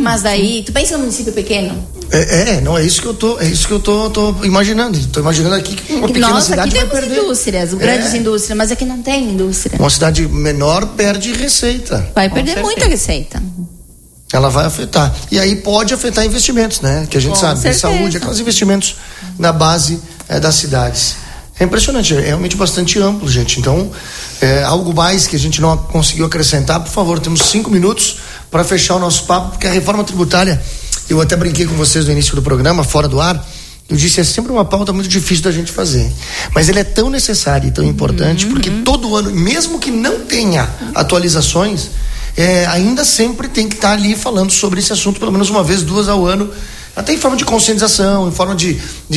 Mas daí, tu pensa no município pequeno? Não é isso que eu tô imaginando. Tô imaginando aqui que uma pequena cidade vai perder. Aqui temos indústrias, grandes indústrias, mas aqui não tem indústria. Uma cidade menor perde receita. Vai perder muita receita. Ela vai afetar. E aí pode afetar investimentos, né? Que a gente sabe, em saúde, aqueles investimentos na base das cidades. É impressionante, é realmente bastante amplo, gente. Então, algo mais que a gente não conseguiu acrescentar, por favor, temos 5 minutos para fechar o nosso papo, porque a reforma tributária, eu até brinquei com vocês no início do programa, fora do ar, eu disse, é sempre uma pauta muito difícil da gente fazer. Mas ele é tão necessário e tão importante, porque todo ano, mesmo que não tenha atualizações, ainda sempre tem que estar ali falando sobre esse assunto, pelo menos uma vez, 2 ao ano, até em forma de conscientização, em forma de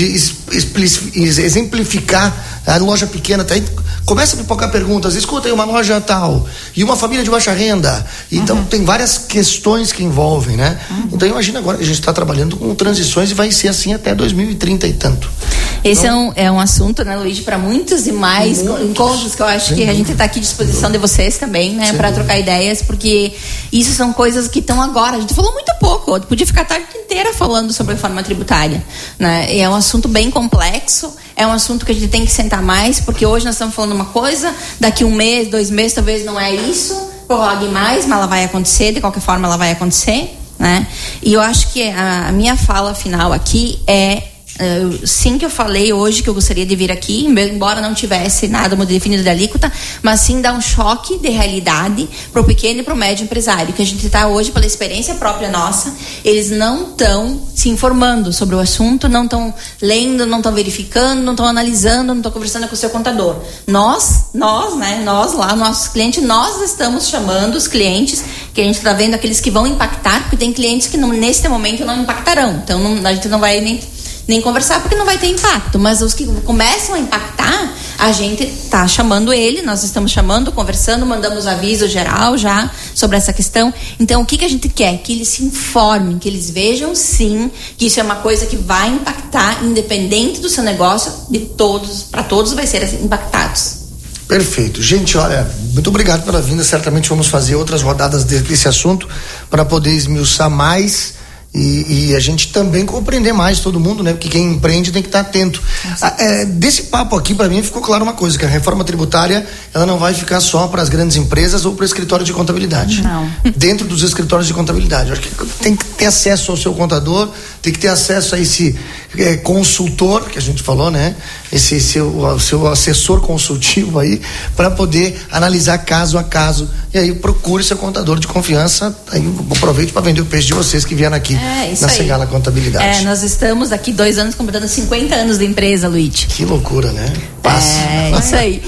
exemplificar a loja pequena. Até começa a pipocar perguntas, escuta aí, uma loja tal, e uma família de baixa renda. Então tem várias questões que envolvem, né? Então imagina agora que a gente está trabalhando com transições e vai ser assim até 2030 e tanto. Esse é um assunto, né, Luiz, para muitos e mais encontros que eu acho que a gente está aqui à disposição de vocês também, né, para trocar ideias, porque isso são coisas que estão agora. A gente falou muito pouco, podia ficar a tarde inteira falando sobre a reforma tributária, né? E é um assunto bem complexo, é um assunto que a gente tem que sentar mais, porque hoje nós estamos falando uma coisa, daqui 1 mês, 2 meses, talvez não é isso, prorrogue mais, mas ela vai acontecer, de qualquer forma ela vai acontecer, né? E eu acho que a minha fala final aqui sim, que eu falei hoje que eu gostaria de vir aqui, embora não tivesse nada muito definido da alíquota, mas sim dar um choque de realidade para o pequeno e para o médio empresário, que a gente está hoje, pela experiência própria nossa, eles não estão se informando sobre o assunto, não estão lendo, não estão verificando, não estão analisando, não estão conversando com o seu contador. Nós lá, nossos clientes, nós estamos chamando os clientes, que a gente está vendo aqueles que vão impactar, porque tem clientes que neste momento não impactarão, então a gente não vai nem conversar porque não vai ter impacto, mas os que começam a impactar, a gente está chamando nós estamos chamando, conversando, mandamos aviso geral já sobre essa questão. Então o que a gente quer? Que eles se informem, que eles vejam sim que isso é uma coisa que vai impactar, independente do seu negócio, para todos vai ser impactados. Perfeito. Gente, olha, muito obrigado pela vinda, certamente vamos fazer outras rodadas desse assunto para poder esmiuçar mais e a gente também compreender mais todo mundo, né? Porque quem empreende tem que estar atento. Desse papo aqui, para mim, ficou claro uma coisa, que a reforma tributária, ela não vai ficar só para as grandes empresas ou para o escritório de contabilidade. Não. Dentro dos escritórios de contabilidade. Eu acho que tem que ter acesso ao seu contador, tem que ter acesso a esse consultor, que a gente falou, né? Esse seu assessor consultivo aí, para poder analisar caso a caso. E aí procure seu contador de confiança. Aí aproveite para vender o peixe de vocês que vieram aqui na Segala Contabilidade. Nós estamos aqui 2 anos completando 50 anos de empresa, Luiz. Que loucura, né? Isso aí.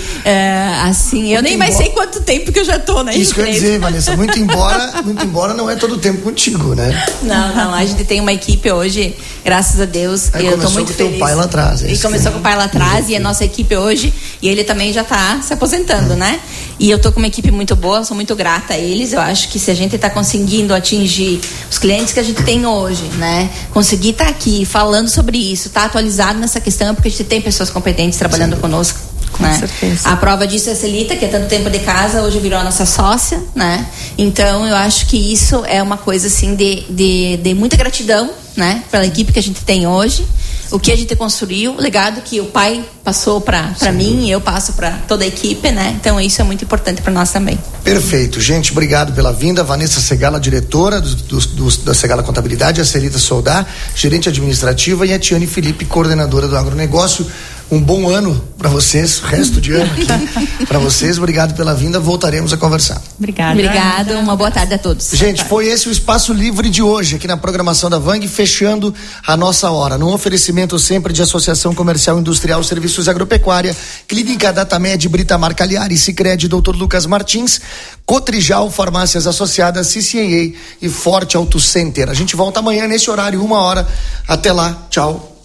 Assim, eu nem mais sei quanto tempo que eu já tô na empresa. Isso que eu ia dizer, Vanessa, muito embora não é todo o tempo contigo, né? Não, a gente tem uma equipe hoje, graças a Deus, e eu tô muito feliz. Teu pai lá atrás. E começou com o pai lá atrás, e a nossa equipe hoje, e ele também já tá se aposentando, né? E eu tô com uma equipe muito boa, sou muito grata a eles. Eu acho que se a gente tá conseguindo atingir os clientes que a gente tem hoje, né? Conseguir estar aqui falando sobre isso, tá atualizado nessa questão, porque a gente tem pessoas competentes trabalhando conosco. Com certeza. A prova disso é a Celita, que é tanto tempo de casa, hoje virou a nossa sócia, né? Então eu acho que isso é uma coisa assim de muita gratidão, né? Pela equipe que a gente tem hoje, o que a gente construiu, o legado que o pai passou para mim e eu passo para toda a equipe, né? Então isso é muito importante para nós também. Perfeito, gente, obrigado pela vinda. Vanessa Segala, diretora da Segala Contabilidade, a Celita Soldar, gerente administrativa, e a Tiane Felipe, coordenadora do agronegócio. Um bom ano para vocês, resto de ano aqui para vocês. Obrigado pela vinda, voltaremos a conversar. Obrigada, uma boa tarde a todos. Gente, foi esse o Espaço Livre de hoje, aqui na programação da Vang, fechando a nossa hora. No oferecimento sempre de Associação Comercial Industrial Serviços Agropecuária, Clínica Datamed, Britamar Cagliari, Sicredi, Dr. Lucas Martins, Cotrijal, Farmácias Associadas, CCAA e Forte Auto Center. A gente volta amanhã nesse horário, 1 hora. Até lá, tchau.